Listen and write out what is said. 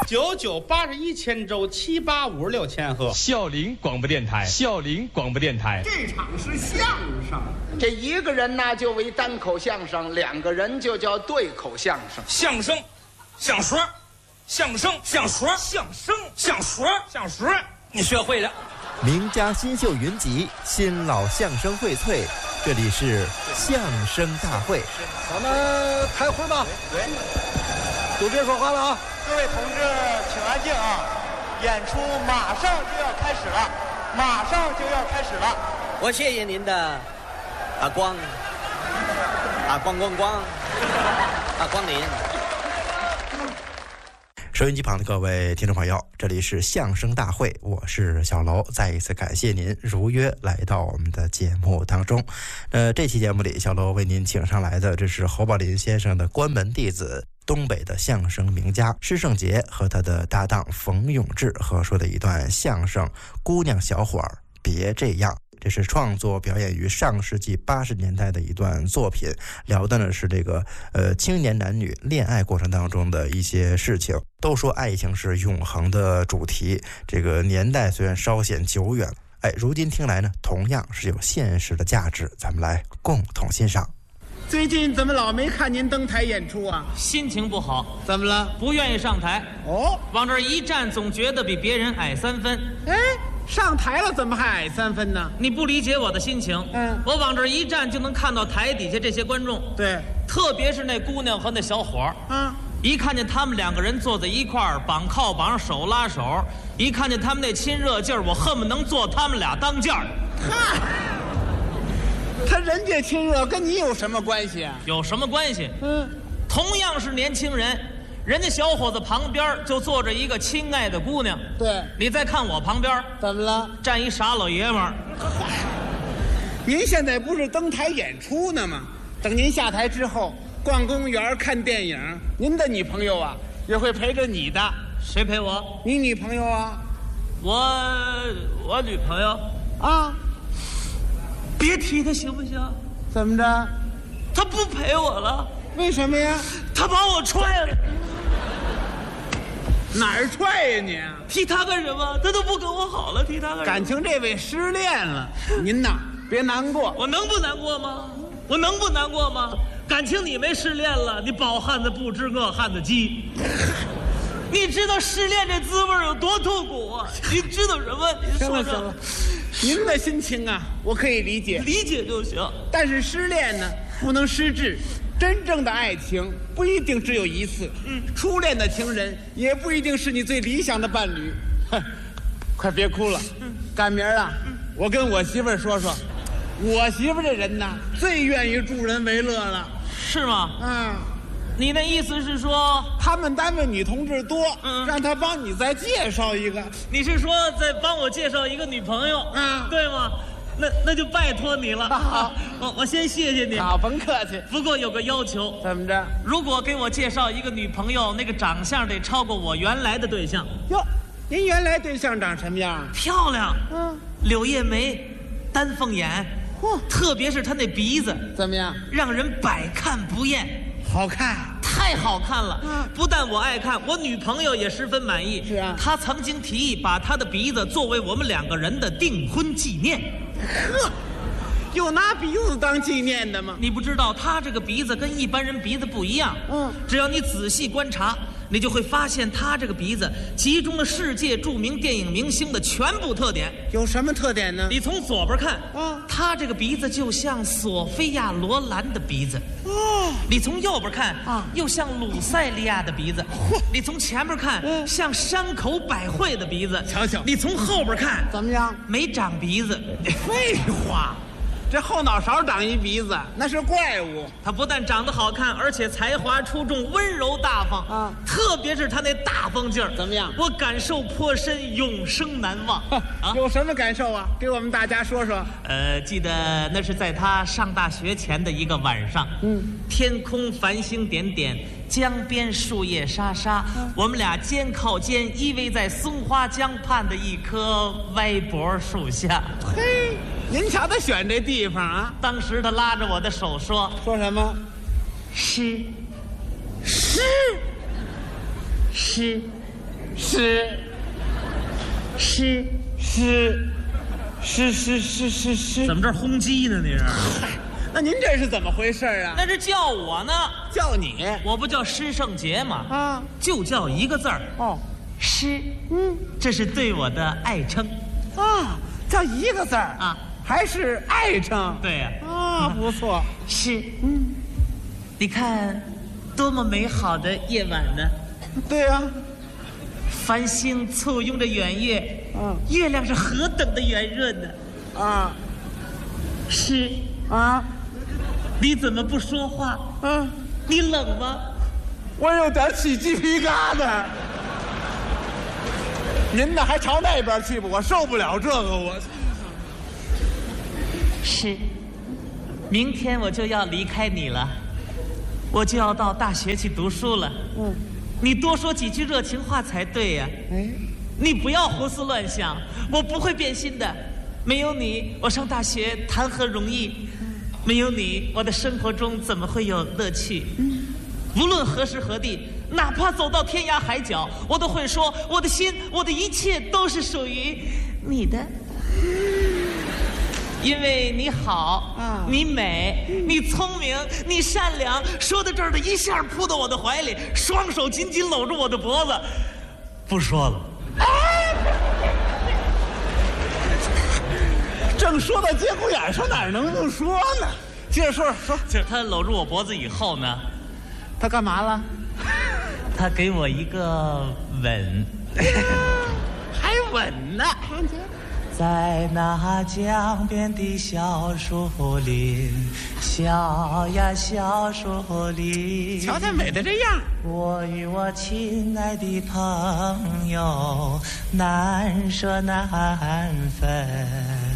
9981千周，7856千赫。 孝陵广播电台，孝陵广播电台。 这场是相声，这一个人呢就为单口相声，两个人就叫对口相声。 相声，相说，相声，相说，相声，相说，相说，你学会了。 名家新秀云集，新老相声荟萃，这里是相声大会。 咱们开会吧。 对， 都别说话了啊！ 各位同志，请安静啊！演出马上就要开始了，马上就要开始了。 我谢谢您的光临。 收音机旁的各位听众朋友，这里是相声大会，我是小楼，再一次感谢您如约来到我们的节目当中。这期节目里，小楼为您请上来的这是侯宝林先生的关门弟子，东北的相声名家施圣杰和他的搭档冯永志合说的一段相声《姑娘小伙儿别这样》。这是创作表演于上世纪80年代的一段作品，聊的呢是这个青年男女恋爱过程当中的一些事情。都说爱情是永恒的主题，这个年代虽然稍显久远，如今听来呢同样是有现实的价值，咱们来共同欣赏。 最近怎么老没看您登台演出啊？ 心情不好。 怎么了？ 不愿意上台。 哦， 往这儿一站，总觉得比别人矮3分。 上台了怎么还矮3分呢？ 你不理解我的心情。我往这儿一站就能看到台底下这些观众。 对， 特别是那姑娘和那小伙儿。一看见他们两个人坐在一块儿，绑靠绑，手拉手，一看见他们那亲热劲儿，我恨不能坐他们俩当间儿。 嗨，他人家亲热跟你有什么关系啊？ 有什么关系？同样是年轻人。人家小伙子旁边就坐着一个亲爱的姑娘。 对， 你再看我旁边， 怎么了？ 站一傻老爷们儿。 您现在不是登台演出呢吗？等您下台之后，逛公园、看电影，您的女朋友啊也会陪着你的。 谁陪我？ 你女朋友啊？ 我女朋友啊？ 别提她行不行？ 怎么着？ 她不陪我了。 为什么呀？ 她把我踹了。 哪儿踹呀你？ 提他干什么？他都不跟我好了，提他干什么？ 感情这位失恋了，您呐别难过。 我能不难过吗？我能不难过吗？感情你没失恋了，你饱汉子不知饿汉子饥。你知道失恋这滋味有多痛苦啊？你知道什么？你说行了，您的心情啊，我可以理解， 理解就行。 但是失恋呢，不能失志。真正的爱情不一定只有一次，初恋的情人也不一定是你最理想的伴侣。快别哭了，赶明儿啊，我跟我媳妇儿说说，我媳妇儿这人呐，最愿意助人为乐了。 是吗？你那意思是说， 他们单位女同志多，让他帮你再介绍一个。 你是说再帮我介绍一个女朋友？对吗？那就拜托你了。 好， 我先谢谢你。 好，甭客气。 不过有个要求。 怎么着？ 如果给我介绍一个女朋友，那个长相得超过我原来的对象。 哟，您原来对象长什么样？ 漂亮。柳叶眉，丹凤眼。特别是她那鼻子， 怎么样？ 让人百看不厌。 好看。 太好看了。不但我爱看，我女朋友也十分满意。 是啊。 她曾经提议把她的鼻子作为我们两个人的订婚纪念。 呵，有拿鼻子当纪念的吗？ 你不知道，他这个鼻子跟一般人鼻子不一样。只要你仔细观察，你就会发现他这个鼻子集中了世界著名电影明星的全部特点。 有什么特点呢？ 你从左边看，他这个鼻子就像索菲亚·罗兰的鼻子。你从右边看，又像鲁塞利亚的鼻子。你从前面看，像山口百惠的鼻子。 瞧瞧。 你从后边看， 怎么样？ 没长鼻子。 废话。这后脑勺长一鼻子，那是怪物。 他不但长得好看，而且才华出众，温柔大方特别是他那大方劲儿， 怎么样？ 我感受颇深，永生难忘。 有什么感受啊？给我们大家说说。 记得那是在他上大学前的一个晚上，天空繁星点点，江边树叶沙沙，我们俩肩靠肩依偎在松花江畔的一棵歪脖树下。 嘿，您瞧他选这地方啊！ 当时他拉着我的手说什么？ 诗， 诗， 怎么这儿轰鸡呢？你是？ 那您这是怎么回事啊？ 那是叫我呢， 叫你我不叫施圣杰吗？ 啊， 就叫一个字儿哦， 施。这是对我的爱称啊，叫一个字儿啊， 还是爱称？ 对呀。 啊，不错。 是，你看，多么美好的夜晚呢！ 对呀， 繁星簇拥着圆月， 嗯， 月亮是何等的圆润呢！ 啊， 是啊， 你怎么不说话？ 嗯， 你冷吗？ 我有点起鸡皮疙瘩。您呢，还朝那边去吧，我受不了这个，我。 是，明天我就要离开你了，我就要到大学去读书了。你多说几句热情话才对呀。你不要胡思乱想，我不会变心的。没有你，我上大学谈何容易？没有你，我的生活中怎么会有乐趣？无论何时何地，哪怕走到天涯海角，我都会说，我的心，我的一切都是属于你的。因为你好，你美，你聪明，你善良。说到这儿的一下扑到我的怀里，双手紧紧搂住我的脖子，不说了。 正说到节骨眼上，哪能不说呢？接着说。 就是他搂住我脖子以后呢， 他干嘛了？ 他给我一个吻， 还吻呢？ 在那江边的小树林，小呀小树林， 瞧他美的这样。 我与我亲爱的朋友难舍难分。